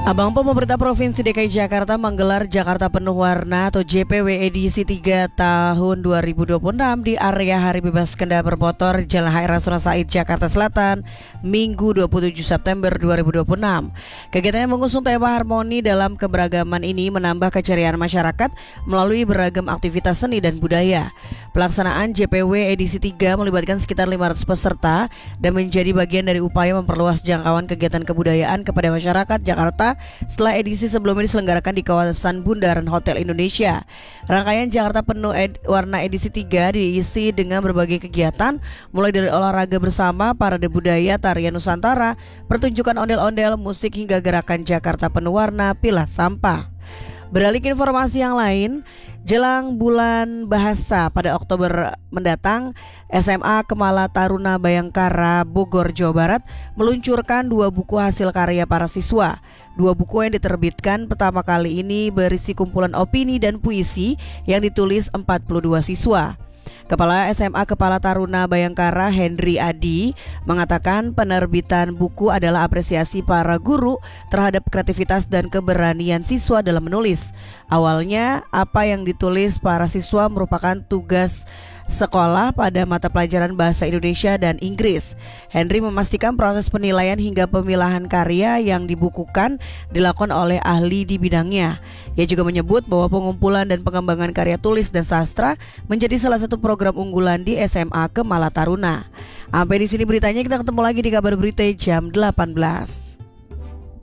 Abang Pemerintah Provinsi DKI Jakarta menggelar Jakarta Penuh Warna atau JPW edisi 3 tahun 2026 di area Hari Bebas Kendaraan Bermotor Jalan HR Rasuna Said, Jakarta Selatan, Minggu 27 September 2026. Kegiatan yang mengusung tema harmoni dalam keberagaman ini menambah keceriaan masyarakat melalui beragam aktivitas seni dan budaya. Pelaksanaan JPW edisi 3 melibatkan sekitar 500 peserta dan menjadi bagian dari upaya memperluas jangkauan kegiatan kebudayaan kepada masyarakat Jakarta setelah edisi sebelumnya diselenggarakan di kawasan Bundaran Hotel Indonesia. Rangkaian Jakarta Penuh Warna edisi 3 diisi dengan berbagai kegiatan, mulai dari olahraga bersama, parade budaya, tarian Nusantara, pertunjukan ondel-ondel, musik hingga gerakan Jakarta Penuh Warna Pilah Sampah. Beralih ke informasi yang lain, jelang bulan bahasa pada Oktober mendatang, SMA Kemala Taruna Bayangkara, Bogor, Jawa Barat meluncurkan 2 buku hasil karya para siswa. 2 buku yang diterbitkan pertama kali ini berisi kumpulan opini dan puisi yang ditulis 42 siswa. Kepala SMA Kepala Taruna Bayangkara Henry Adi mengatakan penerbitan buku adalah apresiasi para guru terhadap kreativitas dan keberanian siswa dalam menulis. Awalnya apa yang ditulis para siswa merupakan tugas sekolah pada mata pelajaran Bahasa Indonesia dan Inggris. Henry memastikan proses penilaian hingga pemilahan karya yang dibukukan dilakukan oleh ahli di bidangnya. Ia juga menyebut bahwa pengumpulan dan pengembangan karya tulis dan sastra menjadi salah satu program unggulan di SMA Kemala Taruna. Sampai di sini beritanya, kita ketemu lagi di kabar berita jam 18.